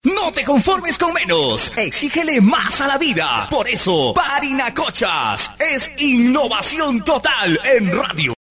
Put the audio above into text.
No te conformes con menos, exígele más a la vida. Por eso, Parinacochas es innovación total en radio.